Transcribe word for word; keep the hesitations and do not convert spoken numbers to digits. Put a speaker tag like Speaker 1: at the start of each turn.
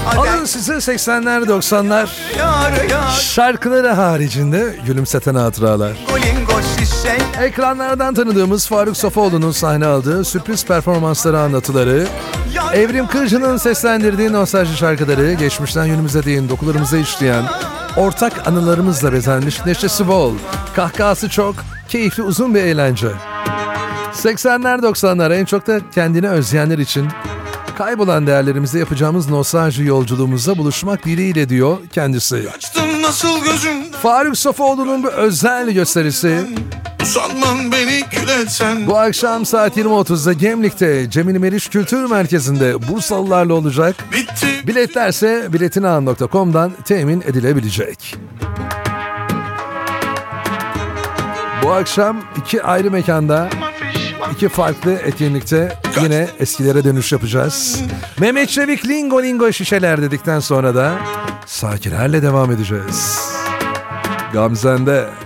Speaker 1: Alın size seksenler doksanlar şarkıları haricinde gülümseten hatıralar. Ekranlardan tanıdığımız Faruk Sofoğlu'nun sahne aldığı sürpriz performansları anlatıları, Evrim Kırcı'nın seslendirdiği nostalji şarkıları, geçmişten günümüze değin dokularımıza işleyen, ortak anılarımızla bezenmiş, neşesi bol, kahkahası çok, keyifli uzun bir eğlence. seksenler doksanlar en çok da kendini özleyenler için kaybolan değerlerimizde yapacağımız nostalji yolculuğumuzda buluşmak dileğiyle diyor kendisi.
Speaker 2: Nasıl gözüm?
Speaker 1: Faruk Sofoğlu'nun bu özel gösterisi
Speaker 2: Sanman beni kül etsen.
Speaker 1: bu akşam saat yirmi otuzda Gemlik'te Cemil Meriç Kültür Merkezi'nde Bursalılarla olacak.
Speaker 2: Bitti.
Speaker 1: Biletlerse biletinahan nokta com'dan temin edilebilecek. Bu akşam iki ayrı mekanda, iki farklı etkinlikte yine eskilere dönüş yapacağız. Mehmet Çevik lingo lingo şişeler dedikten sonra da sakilerle devam edeceğiz. Gamzen'de.